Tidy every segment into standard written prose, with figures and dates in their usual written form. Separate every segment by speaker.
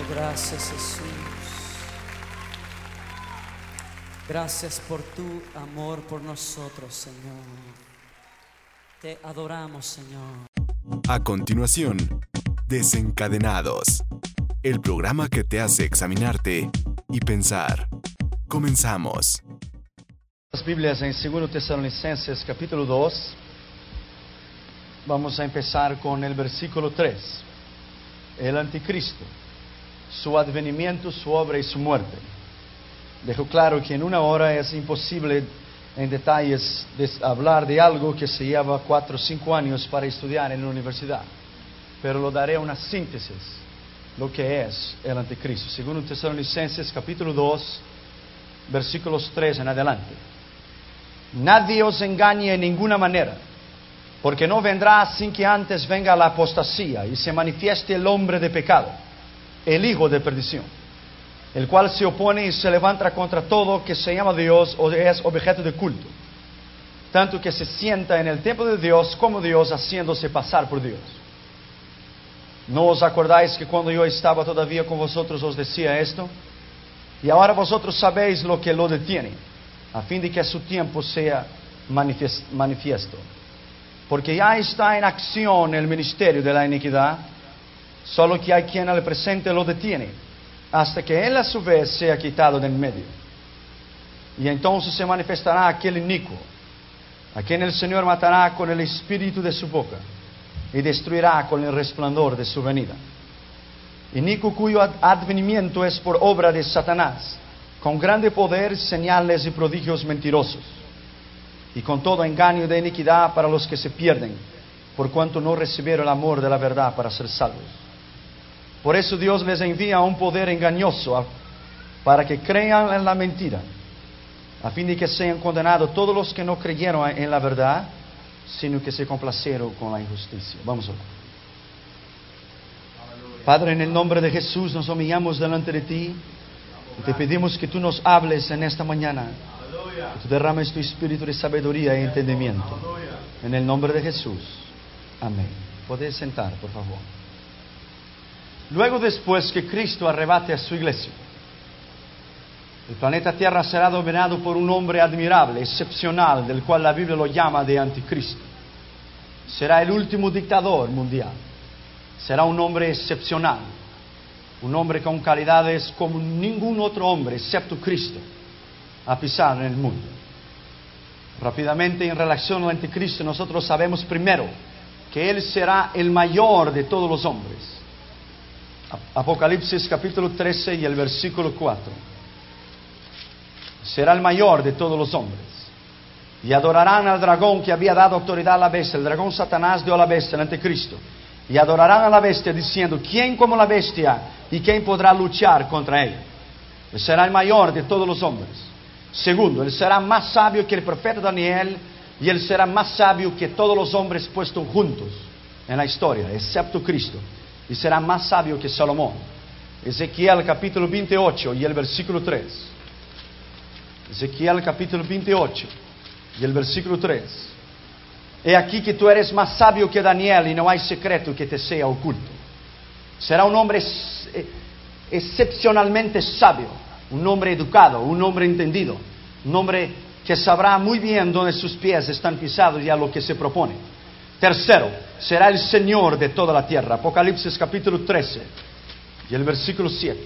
Speaker 1: Gracias, Jesús. Gracias por tu amor por nosotros, Señor. Te adoramos, Señor.
Speaker 2: A continuación, Desencadenados, el programa que te hace examinarte y pensar. Comenzamos.
Speaker 3: Las Biblias en 2 Tesalonicenses capítulo 2. Vamos a empezar con el versículo 3. El anticristo, su advenimiento, su obra y su muerte. Dejo claro que en una hora es imposible en detalles hablar de algo que se lleva 4 o 5 años para estudiar en la universidad. Pero lo daré una síntesis, lo que es el anticristo. 2 Tesalonicenses capítulo 2, versículos 3 en adelante. Nadie os engañe en ninguna manera, porque no vendrá sin que antes venga la apostasía y se manifieste el hombre de pecado, el hijo de perdición, el cual se opone y se levanta contra todo que se llama Dios o es objeto de culto, tanto que se sienta en el templo de Dios como Dios, haciéndose pasar por Dios. ¿No os acordáis que cuando yo estaba todavía con vosotros os decía esto? Y ahora vosotros sabéis lo que lo detiene, a fin de que a su tiempo sea manifiesto. Porque ya está en acción el ministerio de la iniquidad, solo que hay quien al presente lo detiene, hasta que él a su vez sea quitado del medio. Y entonces se manifestará aquel inicuo, a quien el Señor matará con el espíritu de su boca, y destruirá con el resplandor de su venida. Inicuo cuyo advenimiento es por obra de Satanás, con grande poder, señales y prodigios mentirosos, y con todo engaño de iniquidad para los que se pierden, por cuanto no recibieron el amor de la verdad para ser salvos. Por eso Dios les envía un poder engañoso para que crean en la mentira, a fin de que sean condenados todos los que no creyeron en la verdad, sino que se complacieron con la injusticia. Vamos a orar. Padre, en el nombre de Jesús nos humillamos delante de ti y te pedimos que tú nos hables en esta mañana, que tú derrames tu espíritu de sabiduría y entendimiento. En el nombre de Jesús. Amén. Podéis sentar, por favor. Luego, después que Cristo arrebate a su iglesia, el planeta Tierra será dominado por un hombre admirable, excepcional, del cual la Biblia lo llama de anticristo. Será el último dictador mundial. Será un hombre excepcional, un hombre con calidades como ningún otro hombre, excepto Cristo, a pisar en el mundo. Rápidamente, en relación al anticristo, nosotros sabemos primero que él será el mayor de todos los hombres. Apocalipsis capítulo 13 y el versículo 4. Será el mayor de todos los hombres. Y adorarán al dragón que había dado autoridad a la bestia. El dragón Satanás dio a la bestia, el anticristo. Y adorarán a la bestia diciendo: ¿quién como la bestia y quién podrá luchar contra él? Él será el mayor de todos los hombres. Segundo, él será más sabio que el profeta Daniel, y él será más sabio que todos los hombres puestos juntos en la historia, excepto Cristo. Y será más sabio que Salomón. Ezequiel capítulo 28 y el versículo 3. Ezequiel capítulo 28 y el versículo 3. He aquí que tú eres más sabio que Daniel, y no hay secreto que te sea oculto. Será un hombre excepcionalmente sabio, un hombre educado, un hombre entendido, un hombre que sabrá muy bien dónde sus pies están pisados y a lo que se propone. Tercero, será el Señor de toda la tierra. Apocalipsis capítulo 13 y el versículo 7.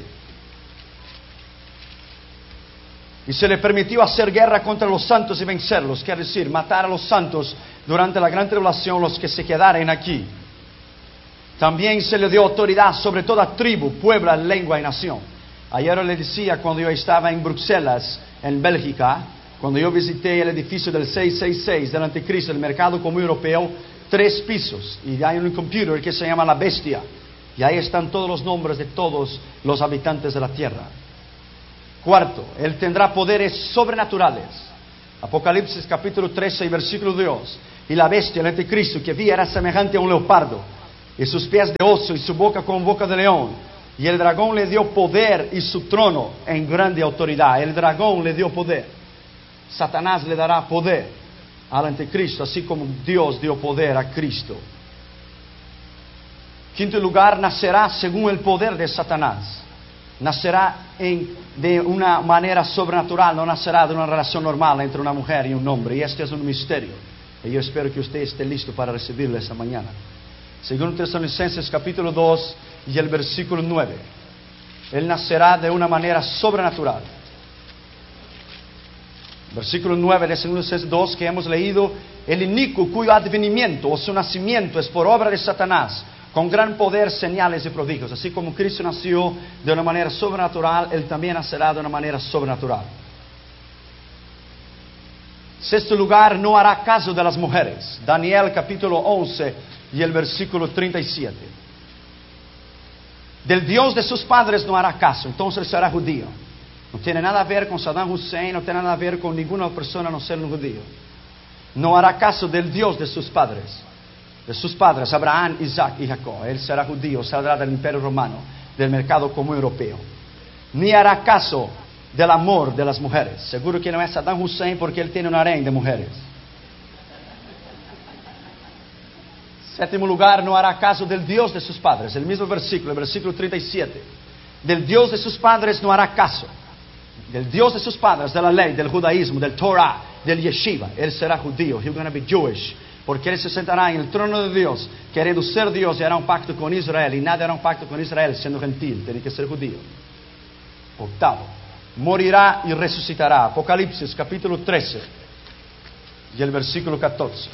Speaker 3: Y se le permitió hacer guerra contra los santos y vencerlos, quiere decir, matar a los santos durante la gran tribulación, los que se quedaren aquí. También se le dio autoridad sobre toda tribu, pueblo, lengua y nación. Ayer le decía, cuando yo estaba en Bruselas, en Bélgica, cuando yo visité el edificio del 666 del anticristo, el mercado común europeo, 3 pisos, y hay un computer que se llama La Bestia, y ahí están todos los nombres de todos los habitantes de la tierra. Cuarto, él tendrá poderes sobrenaturales. Apocalipsis capítulo 13 y versículo 2. Y la bestia, el anticristo, que vi era semejante a un leopardo, y sus pies de oso, y su boca como boca de león. Y el dragón le dio poder y su trono en grande autoridad. El dragón le dio poder. Satanás le dará poder al anticristo, así como Dios dio poder a Cristo. Quinto lugar, nacerá según el poder de Satanás. nacerá de una manera sobrenatural, no nacerá de una relación normal entre una mujer y un hombre. Y este es un misterio. Y yo espero que usted esté listo para recibirlo esta mañana. Según Tesalonicenses capítulo 2 y el versículo 9. Él nacerá de una manera sobrenatural. Versículo 9 de Tesalonicenses 2 que hemos leído: el inicuo cuyo advenimiento o su nacimiento es por obra de Satanás, con gran poder, señales y prodigios. Así como Cristo nació de una manera sobrenatural, Él también nacerá de una manera sobrenatural. Sexto lugar, no hará caso de las mujeres. Daniel capítulo 11 y el versículo 37. Del Dios de sus padres no hará caso, entonces será judío. No tiene nada a ver con Saddam Hussein, no tiene nada a ver con ninguna persona no ser un judío. No hará caso del Dios de sus padres. De sus padres, Abraham, Isaac y Jacob. Él será judío, saldrá del imperio romano, del mercado común europeo. Ni hará caso del amor de las mujeres. Seguro que no es Saddam Hussein porque él tiene un harén de mujeres. Séptimo lugar, no hará caso del Dios de sus padres. El mismo versículo, el versículo 37. Del Dios de sus padres no hará caso. Del Dios de sus padres, de la ley, del judaísmo, del Torah, del yeshiva. Él será judío. He's going to be Jewish. Porque Él se sentará en el trono de Dios, queriendo ser Dios, y hará un pacto con Israel. Y nadie hará un pacto con Israel siendo gentil. Tiene que ser judío. Octavo, morirá y resucitará. Apocalipsis capítulo 13 y el versículo 14.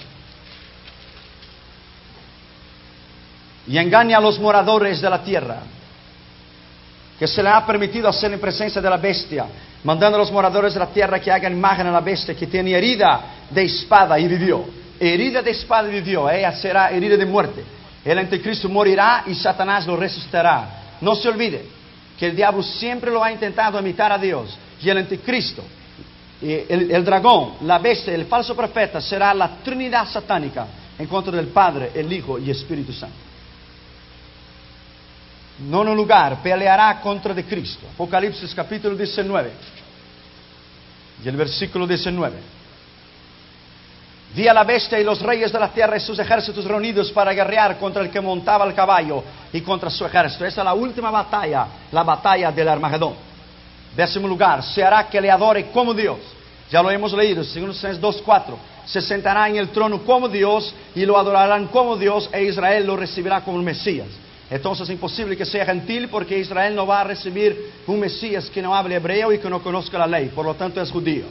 Speaker 3: Y engaña a los moradores de la tierra, que se le ha permitido hacer en presencia de la bestia, mandando a los moradores de la tierra que hagan imagen a la bestia, que tiene herida de espada y vivió. Herida de espada y vivió. Ella será herida de muerte. El anticristo morirá y Satanás lo resucitará. No se olvide que el diablo siempre lo ha intentado imitar a Dios. Y el anticristo, el dragón, la bestia, el falso profeta será la trinidad satánica en contra del Padre, el Hijo y Espíritu Santo. Nono lugar, peleará contra de Cristo. Apocalipsis capítulo 19 y el versículo 19. Vi a la bestia y los reyes de la tierra y sus ejércitos reunidos para guerrear contra el que montaba el caballo y contra su ejército. Esta es la última batalla, la batalla del Armagedón. Décimo lugar, se hará que le adore como Dios. Ya lo hemos leído, según Génesis 2:4. Se sentará en el trono como Dios y lo adorarán como Dios, e Israel lo recibirá como el Mesías. Entonces es imposible que sea gentil, porque Israel no va a recibir un Mesías que no hable hebreo y que no conozca la ley. Por lo tanto es judío.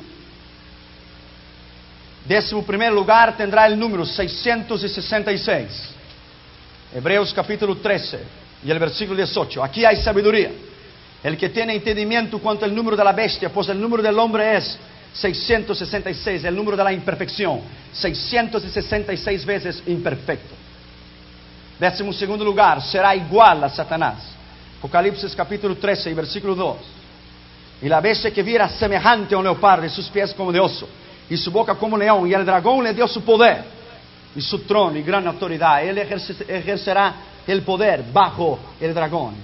Speaker 3: 11º lugar tendrá el número 666. Hebreos capítulo 13 y el versículo 18. Aquí hay sabiduría. El que tiene entendimiento cuanto al número de la bestia, pues el número del hombre es 666, el número de la imperfección. 666 veces imperfecto. 12º lugar, será igual a Satanás. Apocalipsis capítulo 13 y versículo 2. Y la bestia que viera semejante a un leopardo, y sus pies como de oso, y su boca como león, y el dragón le dio su poder y su trono y gran autoridad. Él ejercerá el poder bajo el dragón.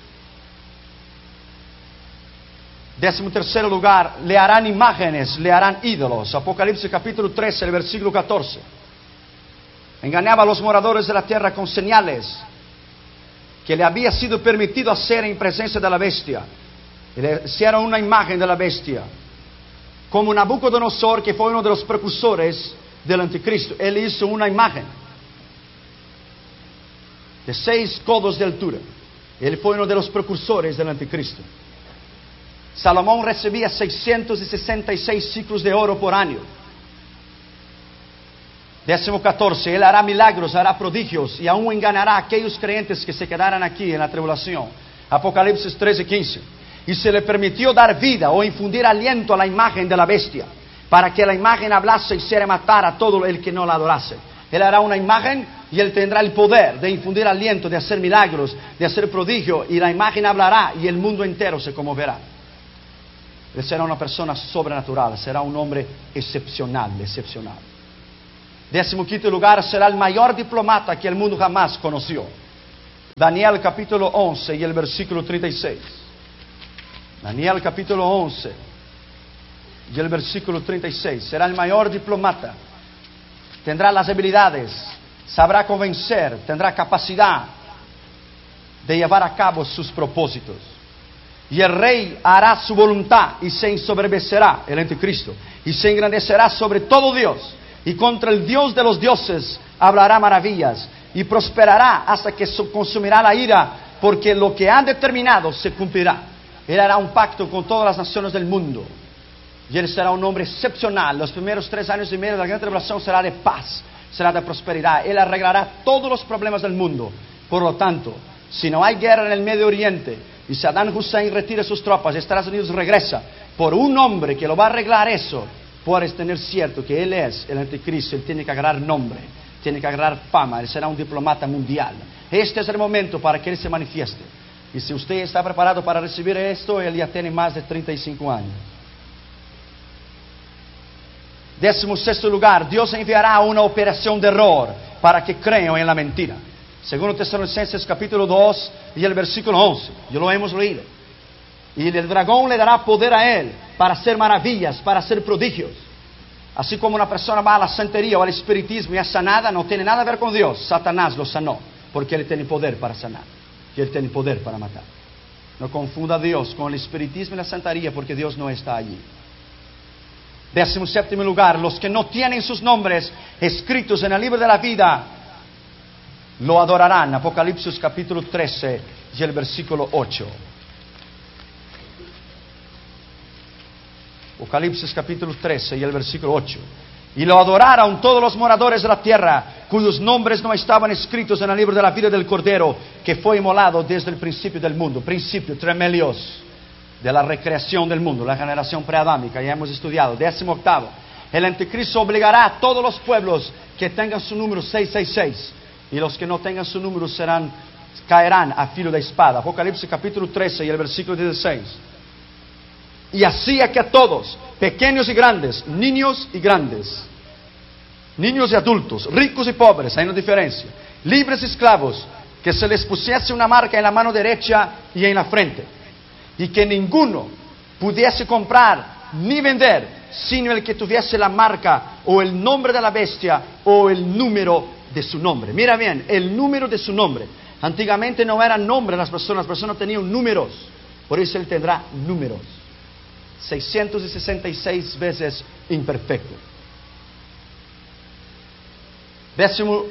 Speaker 3: 13º lugar, le harán imágenes, le harán ídolos. Apocalipsis capítulo 13, el versículo 14. Engañaba a los moradores de la tierra con señales que le había sido permitido hacer en presencia de la bestia. Y le hicieron una imagen de la bestia. Como Nabucodonosor, que fue uno de los precursores del anticristo. Él hizo una imagen de 6 codos de altura. Él fue uno de los precursores del anticristo. Salomón recibía 666 ciclos de oro por año. 14. Él hará milagros, hará prodigios y aún engañará a aquellos creyentes que se quedaran aquí en la tribulación. Apocalipsis 13:15. Y se le permitió dar vida o infundir aliento a la imagen de la bestia, para que la imagen hablase y hiciera matar a todo el que no la adorase. Él hará una imagen y él tendrá el poder de infundir aliento, de hacer milagros, de hacer prodigio, y la imagen hablará y el mundo entero se conmoverá. Él será una persona sobrenatural, será un hombre excepcional, excepcional. 15º lugar, será el mayor diplomata que el mundo jamás conoció. Daniel capítulo 11 y el versículo 36. Daniel capítulo 11 y el versículo 36. Será el mayor diplomata. Tendrá las habilidades, sabrá convencer, tendrá capacidad de llevar a cabo sus propósitos. Y el rey hará su voluntad y se ensoberbecerá, el anticristo, y se engrandecerá sobre todo Dios, y contra el Dios de los dioses hablará maravillas, y prosperará hasta que consumirá la ira, porque lo que ha determinado se cumplirá. Él hará un pacto con todas las naciones del mundo, y él será un hombre excepcional. Los primeros 3 años y medio de la gran tribulación será de paz, será de prosperidad. Él arreglará todos los problemas del mundo. Por lo tanto, si no hay guerra en el Medio Oriente, y Saddam Hussein retira sus tropas, Estados Unidos regresa por un hombre que lo va a arreglar eso, puedes tener cierto que él es el anticristo. Él tiene que agarrar nombre, tiene que agarrar fama, él será un diplomata mundial. Este es el momento para que él se manifieste. Y si usted está preparado para recibir esto, él ya tiene más de 35 años. 16º lugar, Dios enviará una operación de error para que crean en la mentira. Segundo Tesalonicenses capítulo 2 y el versículo 11, ya lo hemos leído. Y el dragón le dará poder a él para hacer maravillas, para hacer prodigios. Así como una persona va a la santería o al espiritismo y es sanada, no tiene nada que ver con Dios. Satanás lo sanó, porque él tiene poder para sanar, y él tiene poder para matar. No confunda a Dios con el espiritismo y la santería, porque Dios no está allí. 17º lugar, los que no tienen sus nombres escritos en el libro de la vida lo adorarán. Apocalipsis capítulo 13 y el versículo 8. Apocalipsis capítulo 13 y el versículo 8. Y lo adoraron todos los moradores de la tierra, cuyos nombres no estaban escritos en el libro de la vida del Cordero, que fue inmolado desde el principio del mundo. Principio, tremelios, de la recreación del mundo, la generación preadámica, ya hemos estudiado. 18º, el anticristo obligará a todos los pueblos que tengan su número 666, y los que no tengan su número caerán a filo de espada. Apocalipsis capítulo 13 y el versículo 16. Y así es que a todos, pequeños y grandes, niños y grandes, niños y adultos, ricos y pobres, hay una diferencia, libres y esclavos, que se les pusiese una marca en la mano derecha y en la frente, y que ninguno pudiese comprar ni vender, sino el que tuviese la marca o el nombre de la bestia o el número de su nombre. Mira bien, el número de su nombre. Antiguamente no eran nombres las personas tenían números, por eso él tendrá números. 666 veces imperfecto. 20º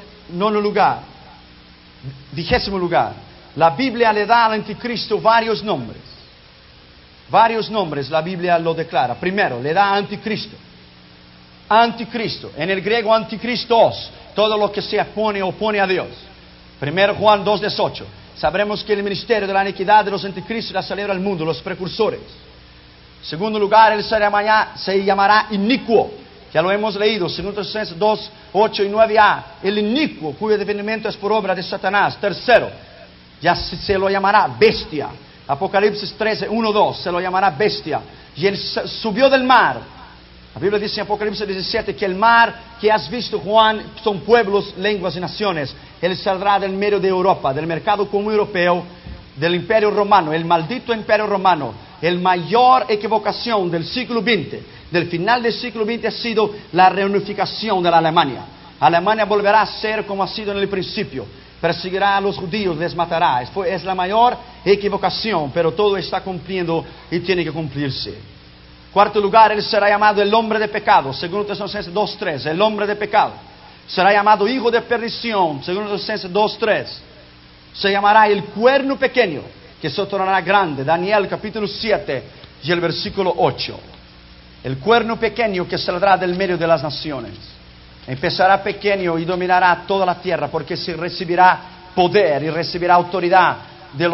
Speaker 3: lugar, la Biblia le da al anticristo varios nombres. Varios nombres la Biblia lo declara. Primero, le da anticristo. Anticristo, en el griego anticristos, todo lo que se opone a Dios. Primero Juan 2:18. Sabremos que el ministerio de la iniquidad de los anticristos la celebra al mundo, los precursores. Segundo lugar, él se llamará inicuo. Ya lo hemos leído, 2 Tesalonicenses 2, 8 y 9a. El inicuo, cuyo devenimiento es por obra de Satanás. Tercero, ya se lo llamará bestia. Apocalipsis 13, 1, 2, se lo llamará bestia. Y él subió del mar. La Biblia dice en Apocalipsis 17 que el mar que has visto, Juan, son pueblos, lenguas y naciones. Él saldrá del medio de Europa, del mercado común europeo, del imperio romano, el maldito imperio romano. El mayor equivocación del siglo XX, del final del siglo XX, ha sido la reunificación de la Alemania. Alemania volverá a ser como ha sido en el principio. Perseguirá a los judíos, les matará. Es la mayor equivocación, pero todo está cumpliendo y tiene que cumplirse. Cuarto lugar, él será llamado el hombre de pecado, 2 Tesalonicenses 2:3, el hombre de pecado. Será llamado hijo de perdición, 2 Tesalonicenses 2:3. Se llamará el cuerno pequeño, que se tornará grande, Daniel capítulo 7 y el versículo 8. El cuerno pequeño que saldrá del medio de las naciones. Empezará pequeño y dominará toda la tierra, porque se recibirá poder y recibirá autoridad de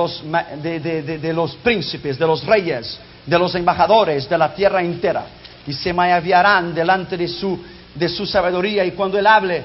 Speaker 3: los príncipes, de los reyes, de los embajadores de la tierra entera. Y se maravillarán delante de su sabiduría. Y cuando él hable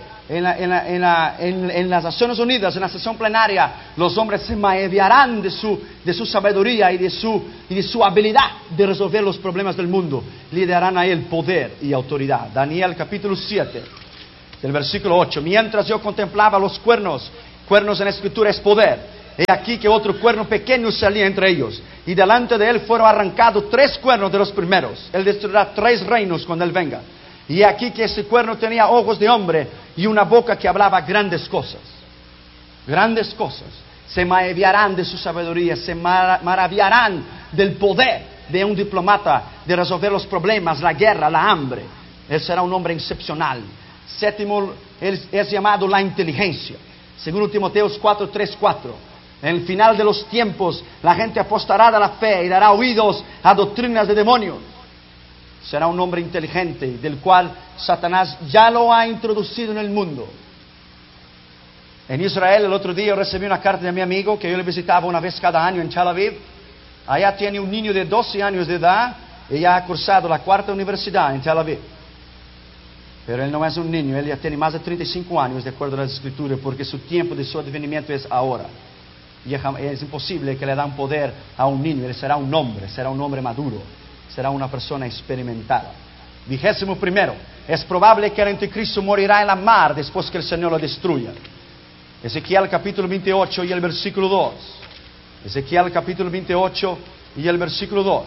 Speaker 3: en las Naciones Unidas, en la sesión plenaria, los hombres se maravillarán de su sabiduría y de su habilidad de resolver los problemas del mundo. Le darán a él poder y autoridad. Daniel capítulo 7, el versículo 8. Mientras yo contemplaba los cuernos en la escritura es poder. He aquí que otro cuerno pequeño salía entre ellos, y delante de él fueron arrancados 3 cuernos de los primeros. Él destruirá 3 reinos cuando él venga. Y aquí que ese cuerno tenía ojos de hombre y una boca que hablaba grandes cosas. Grandes cosas. Se maravillarán de su sabiduría, se maravillarán del poder de un diplomata, de resolver los problemas, la guerra, la hambre. Él será un hombre excepcional. Séptimo, él es llamado la inteligencia. Según Timoteo 4:3-4. En el final de los tiempos, la gente apostará de la fe y dará oídos a doctrinas de demonios. Será un hombre inteligente, del cual Satanás ya lo ha introducido en el mundo. En Israel, el otro día yo recibí una carta de mi amigo, que yo le visitaba una vez cada año en Tel Aviv. Allá tiene un niño de 12 años de edad y ya ha cursado la 4ª universidad en Tel Aviv. Pero él no es un niño, él ya tiene más de 35 años, de acuerdo a las Escrituras, porque su tiempo de su advenimiento es ahora. Y es imposible que le dan poder a un niño. Él será un hombre maduro, será una persona experimentada. 21. Es probable que el anticristo morirá en la mar después que el Señor lo destruya. Ezequiel capítulo 28 y el versículo 2. Ezequiel capítulo 28 y el versículo 2.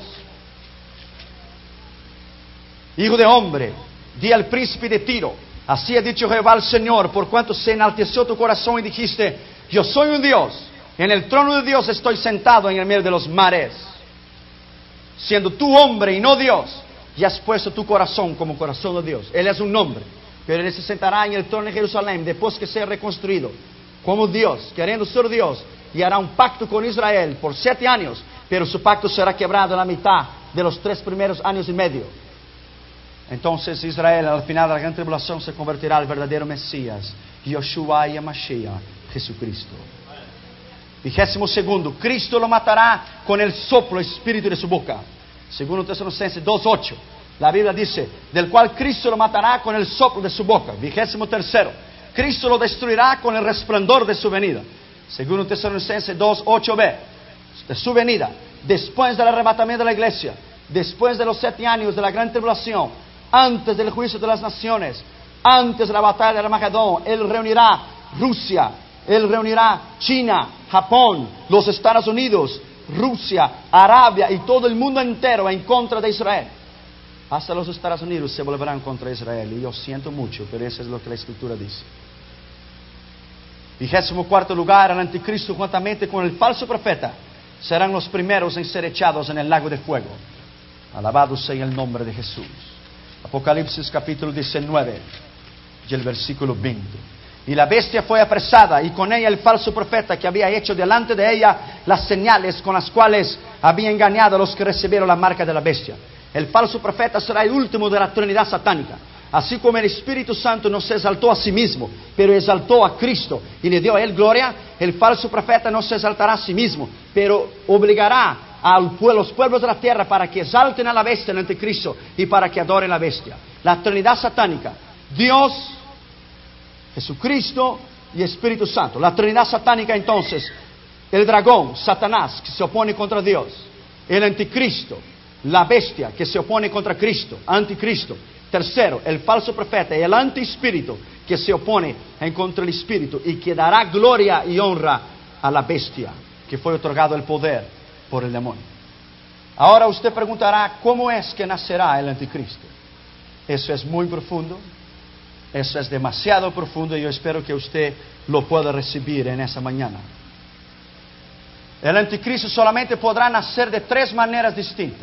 Speaker 3: Hijo de hombre, di al príncipe de Tiro: así ha dicho Jehová el Señor, por cuanto se enalteció tu corazón y dijiste: yo soy un Dios, en el trono de Dios estoy sentado en el medio de los mares. Siendo tú hombre y no Dios, y has puesto tu corazón como corazón de Dios. Él es un hombre, pero él se sentará en el trono de Jerusalén después que sea reconstruido como Dios, queriendo ser Dios, y hará un pacto con Israel por 7 años, pero su pacto será quebrado en la mitad de los 3 primeros años y medio. Entonces Israel, al final de la gran tribulación, se convertirá al verdadero Mesías, Yoshua y Mashiach, Jesucristo. 22. Cristo lo matará con el soplo espíritu de su boca. Según Tesalonicenses 2:8. La Biblia dice: del cual Cristo lo matará con el soplo de su boca. 23. Cristo lo destruirá con el resplandor de su venida. Según Tesalonicenses 2:8b. De su venida, después del arrebatamiento de la iglesia, después de los 7 años de la gran tribulación, antes del juicio de las naciones, antes de la batalla de Armagedón, Él reunirá Rusia, Él reunirá China, Japón, los Estados Unidos, Rusia, Arabia y todo el mundo entero en contra de Israel. Hasta los Estados Unidos se volverán contra Israel, y yo siento mucho, pero eso es lo que la Escritura dice. 24. lugar, el anticristo juntamente con el falso profeta serán los primeros en ser echados en el lago de fuego. Alabado sea el nombre de Jesús. Apocalipsis capítulo 19 y el versículo 20. Y la bestia fue apresada, y con ella el falso profeta, que había hecho delante de ella las señales con las cuales había engañado a los que recibieron la marca de la bestia. El falso profeta será el último de la Trinidad satánica. Así como el Espíritu Santo no se exaltó a sí mismo, pero exaltó a Cristo y le dio a Él gloria, el falso profeta no se exaltará a sí mismo, pero obligará a los pueblos de la tierra para que exalten a la bestia, el anticristo, y para que adoren la bestia. La Trinidad satánica: Dios, Jesucristo y Espíritu Santo. La Trinidad satánica, entonces: el dragón, Satanás, que se opone contra Dios; el anticristo, la bestia, que se opone contra Cristo, anticristo. Tercero, el falso profeta, el antiespíritu, que se opone en contra del espíritu y que dará gloria y honra a la bestia, que fue otorgado el poder por el demonio. Ahora usted preguntará: ¿cómo es que nacerá el anticristo? Eso es muy profundo, eso es demasiado profundo, y yo espero que usted lo pueda recibir en esa mañana. El anticristo solamente podrá nacer de 3 maneras distintas,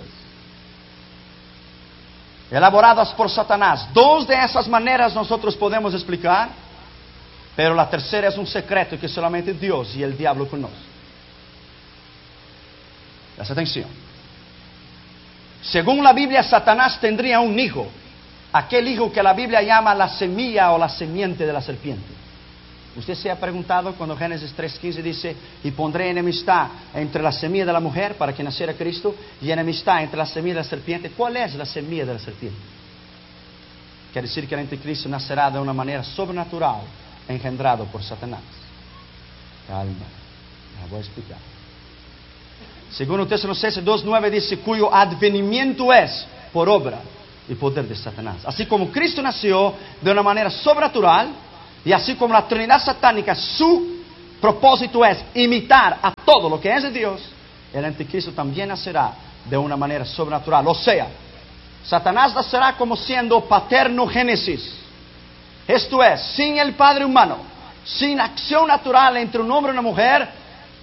Speaker 3: elaboradas por Satanás. 2 de esas maneras nosotros podemos explicar, pero la tercera es un secreto que solamente Dios y el diablo conocen. Presta atención. Según la Biblia, Satanás tendría un hijo, aquel hijo que la Biblia llama la semilla o la simiente de la serpiente. Usted se ha preguntado cuando Génesis 3:15 dice: y pondré enemistad entre la semilla de la mujer para que naciera Cristo, y enemistad entre la semilla de la serpiente. ¿Cuál es la semilla de la serpiente? Quiere decir que el anticristo nacerá de una manera sobrenatural, engendrado por Satanás. Calma, la voy a explicar. Según Tesalonicenses 2:9 dice: cuyo advenimiento es por obra y poder de Satanás. Así como Cristo nació de una manera sobrenatural, y así como la Trinidad satánica, su propósito es imitar a todo lo que es de Dios, el anticristo también nacerá de una manera sobrenatural. O sea, Satanás nacerá como siendo paternogénesis. Esto es, sin el padre humano, sin acción natural entre un hombre y una mujer,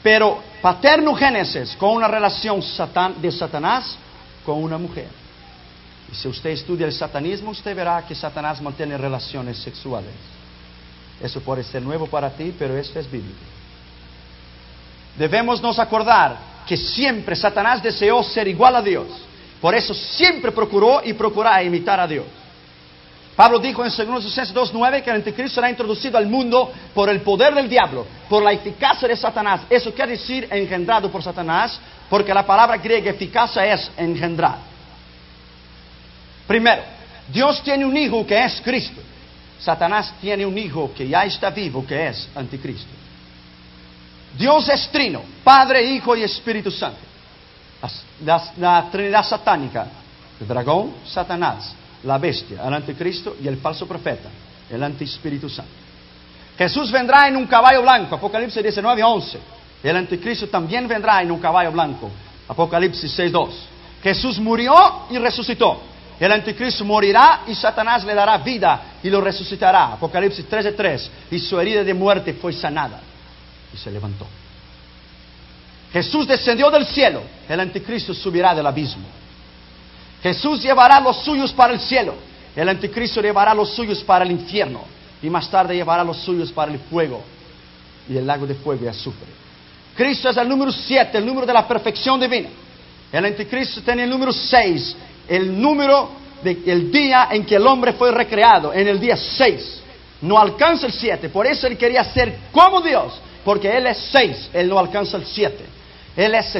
Speaker 3: pero paternogénesis con una relación de Satanás con una mujer. Y si usted estudia el satanismo, usted verá que Satanás mantiene relaciones sexuales. Eso puede ser nuevo para ti, pero esto es bíblico. Debemos nos acordar que siempre Satanás deseó ser igual a Dios. Por eso siempre procuró y procurará imitar a Dios. Pablo dijo en 2 Tesalonicenses 2:9 que el anticristo será introducido al mundo por el poder del diablo, por la eficacia de Satanás. Eso quiere decir engendrado por Satanás, porque la palabra griega eficacia es engendrar. Primero, Dios tiene un hijo que es Cristo. Satanás tiene un hijo que ya está vivo, que es anticristo. Dios es trino, Padre, Hijo y Espíritu Santo. La Trinidad satánica, el dragón, Satanás, la bestia, el anticristo y el falso profeta, el antiespíritu santo. Jesús vendrá en un caballo blanco, Apocalipsis 19:11. El anticristo también vendrá en un caballo blanco, Apocalipsis 6:2. Jesús murió y resucitó. El anticristo morirá y Satanás le dará vida y lo resucitará, Apocalipsis 13:3. Y su herida de muerte fue sanada y se levantó. Jesús descendió del cielo, el anticristo subirá del abismo. Jesús llevará los suyos para el cielo, el anticristo llevará los suyos para el infierno y más tarde llevará los suyos para el fuego y el lago de fuego y azufre. Cristo es el número 7, el número de la perfección divina. El anticristo tiene el número 6, el número del día en que el hombre fue recreado, en el día 6. No alcanza el 7, por eso él quería ser como Dios, porque él es 6, él no alcanza el 7. Él es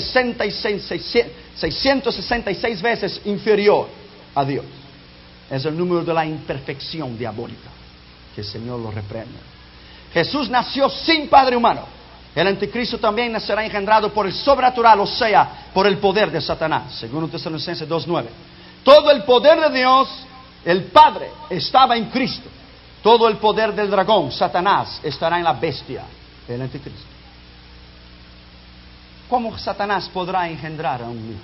Speaker 3: 666 veces inferior a Dios. Es el número de la imperfección diabólica. Que el Señor lo reprenda. Jesús nació sin padre humano. El anticristo también nacerá engendrado por el sobrenatural, o sea, por el poder de Satanás. Según Tesalonicenses 2:9. Todo el poder de Dios, el Padre, estaba en Cristo. Todo el poder del dragón, Satanás, estará en la bestia, el anticristo. ¿Cómo Satanás podrá engendrar a un hijo?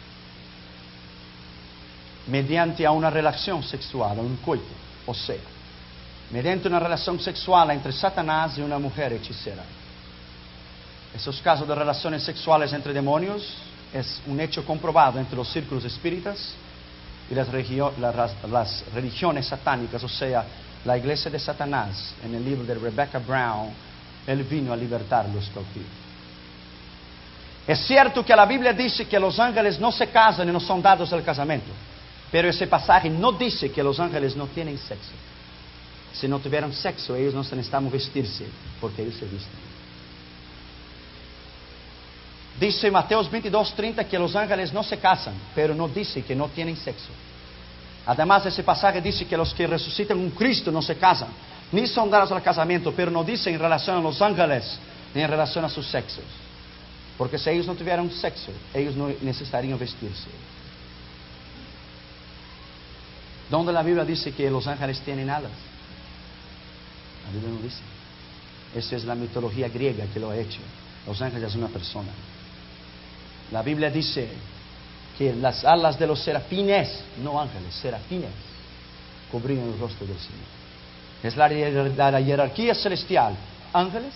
Speaker 3: Mediante a una relación sexual, a un coito, o sea, mediante una relación sexual entre Satanás y una mujer hechicera. Esos casos de relaciones sexuales entre demonios es un hecho comprobado entre los círculos espíritas y las religiones satánicas, o sea, la iglesia de Satanás. En el libro de Rebecca Brown, él vino a libertar a los cautivos. Es cierto que la Biblia dice que los ángeles no se casan y no son dados al casamiento, pero ese pasaje no dice que los ángeles no tienen sexo. Si no tuvieran sexo, ellos no necesitan vestirse, porque ellos se visten. Dice Mateo 22:30 que los ángeles no se casan, pero no dice que no tienen sexo. Además, ese pasaje dice que los que resucitan con Cristo no se casan, ni son dados al casamiento, pero no dice en relación a los ángeles, ni en relación a sus sexos. Porque si ellos no tuvieran sexo, ellos no necesitarían vestirse. ¿Dónde la Biblia dice que los ángeles tienen alas? La Biblia no dice. Esa es la mitología griega que lo ha hecho. Los ángeles es una persona. La Biblia dice que las alas de los serafines, no ángeles, serafines, cubrían el rostro del Señor. Es la jerarquía celestial. Ángeles,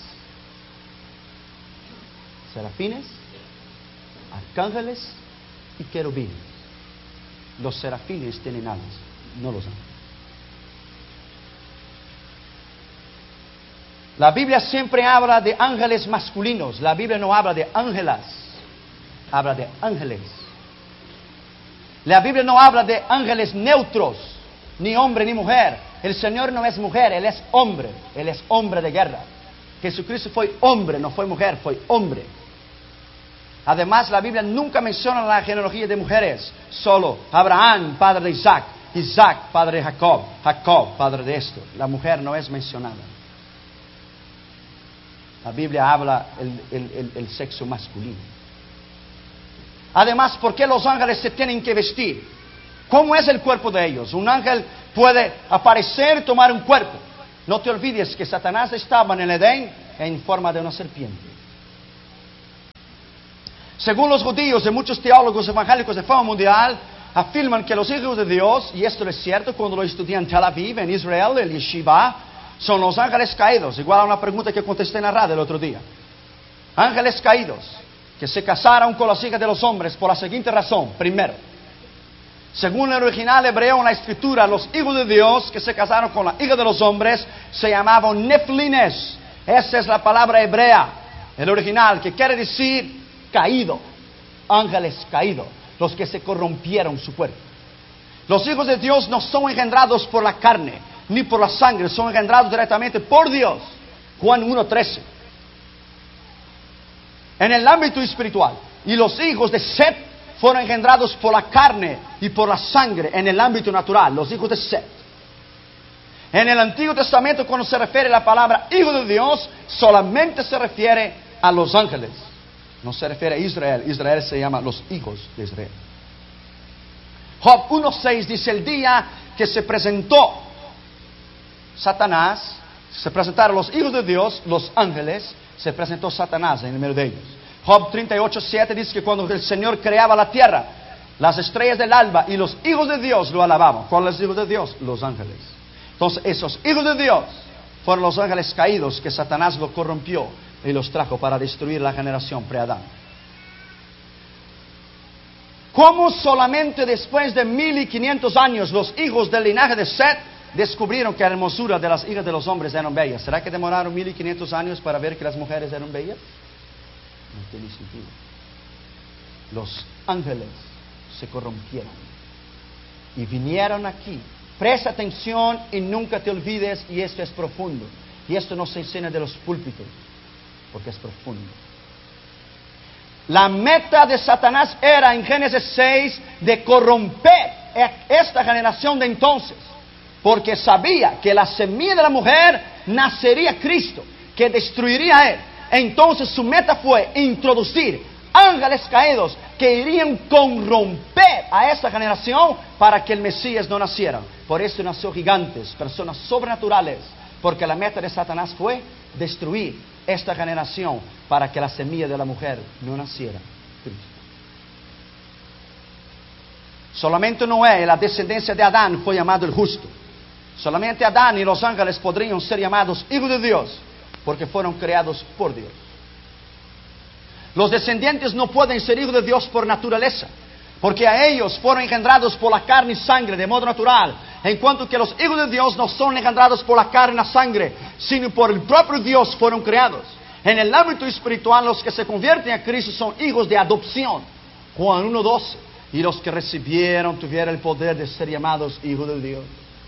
Speaker 3: serafines, arcángeles y querubines. Los serafines tienen alas, no los ángeles. La Biblia siempre habla de ángeles masculinos. La Biblia no habla de ángelas, habla de ángeles. La Biblia no habla de ángeles neutros, ni hombre ni mujer. El Señor no es mujer, Él es hombre. Él es hombre de guerra. Jesucristo fue hombre, no fue mujer, fue hombre. Además, la Biblia nunca menciona la genealogía de mujeres. Solo Abraham, padre de Isaac. Isaac, padre de Jacob. Jacob, padre de esto. La mujer no es mencionada. La Biblia habla el sexo masculino. Además, ¿por qué los ángeles se tienen que vestir? ¿Cómo es el cuerpo de ellos? Un ángel puede aparecer, tomar un cuerpo. No te olvides que Satanás estaba en el Edén en forma de una serpiente. Según los judíos y muchos teólogos evangélicos de fama mundial, afirman que los hijos de Dios, y esto es cierto cuando lo estudié en Tel Aviv, en Israel, el Yeshiva, son los ángeles caídos. Igual a una pregunta que contesté en la radio el otro día. ángeles caídos que se casaron con las hijas de los hombres por la siguiente razón. Primero, según el original hebreo en la escritura, los hijos de Dios que se casaron con la hija de los hombres se llamaban neflines. Esa es la palabra hebrea, el original, que quiere decir caído, ángeles caídos, los que se corrompieron su cuerpo. Los hijos de Dios no son engendrados por la carne, ni por la sangre, son engendrados directamente por Dios. Juan 1:13. En el ámbito espiritual, y los hijos de Set fueron engendrados por la carne y por la sangre en el ámbito natural, los hijos de Set. En el Antiguo Testamento, cuando se refiere a la palabra hijo de Dios, solamente se refiere a los ángeles. No se refiere a Israel. Israel se llama los hijos de Israel. Job 1:6 dice: el día que se presentó Satanás, se presentaron los hijos de Dios, los ángeles, se presentó Satanás en el medio de ellos. Job 38:7 dice que cuando el Señor creaba la tierra, las estrellas del alba y los hijos de Dios lo alababan. ¿Cuáles hijos de Dios? Los ángeles. Entonces esos hijos de Dios fueron los ángeles caídos que Satanás lo corrompió y los trajo para destruir la generación pre-Adán. ¿Cómo solamente después de 1500 años los hijos del linaje de Set descubrieron que la hermosura de las hijas de los hombres eran bellas? ¿Será que demoraron 1500 años para ver que las mujeres eran bellas? No tiene sentido. Los ángeles se corrompieron y vinieron aquí. Presta atención y nunca te olvides, y esto es profundo. Y esto no se enseña de los púlpitos, porque es profundo. La meta de Satanás era, en Génesis 6, de corromper esta generación de entonces, porque sabía que la semilla de la mujer nacería Cristo, que destruiría a él. Entonces su meta fue introducir ángeles caídos que irían corromper a esta generación para que el Mesías no naciera. Por eso nació gigantes, personas sobrenaturales, porque la meta de Satanás fue destruir esta generación para que la semilla de la mujer no naciera Cristo. Solamente Noé, la descendencia de Adán, fue llamado el justo. Solamente Adán y los ángeles podrían ser llamados hijos de Dios, porque fueron creados por Dios. Los descendientes no pueden ser hijos de Dios por naturaleza, porque a ellos fueron engendrados por la carne y sangre de modo natural, en cuanto que los hijos de Dios no son engendrados por la carne y la sangre, sino por el propio Dios fueron creados. En el ámbito espiritual, los que se convierten a Cristo son hijos de adopción. Juan 1:12. Y los que recibieron tuvieron el poder de ser llamados hijos de Dios.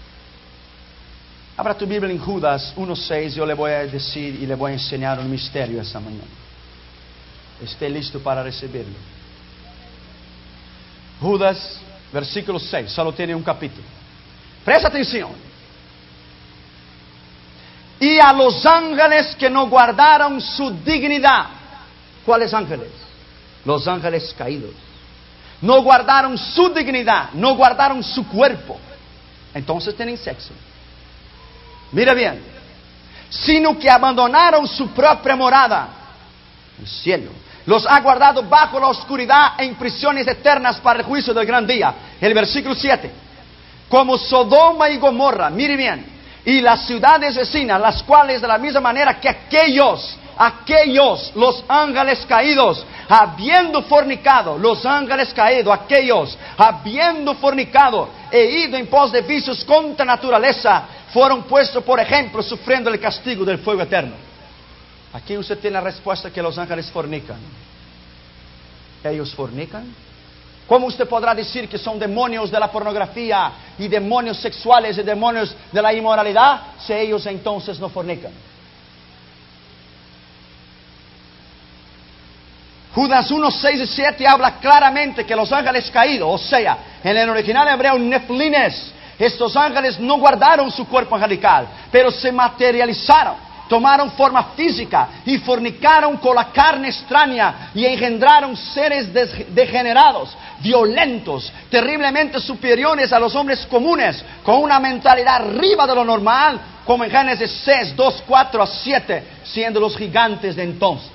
Speaker 3: Abra tu Biblia en Judas 1:6. Yo le voy a decir y le voy a enseñar un misterio esta mañana. Esté listo para recibirlo. Judas, versículo 6. Solo tiene un capítulo. Presta atención. Y a los ángeles que no guardaron su dignidad. ¿Cuáles ángeles? Los ángeles caídos. No guardaron su dignidad, no guardaron su cuerpo. Entonces tienen sexo. Mira bien. Sino que abandonaron su propia morada, el cielo. Los ha guardado bajo la oscuridad en prisiones eternas para el juicio del gran día. El versículo 7. Como Sodoma y Gomorra, mire bien, y las ciudades vecinas, las cuales de la misma manera que aquellos, los ángeles caídos, habiendo fornicado, los ángeles caídos, aquellos, habiendo fornicado e ido en pos de vicios contra naturaleza, fueron puestos por ejemplo, sufriendo el castigo del fuego eterno. Aquí usted tiene la respuesta que los ángeles fornican. ¿Ellos fornican? ¿Cómo usted podrá decir que son demonios de la pornografía y demonios sexuales y demonios de la inmoralidad si ellos entonces no fornican? Judas 1, 6 y 7 habla claramente que los ángeles caídos, o sea, en el original hebreo neflines, estos ángeles no guardaron su cuerpo angelical, pero se materializaron, tomaron forma física y fornicaron con la carne extraña y engendraron seres degenerados, violentos, terriblemente superiores a los hombres comunes, con una mentalidad arriba de lo normal, como en Génesis 6, 2, 4 a 7, siendo los gigantes de entonces.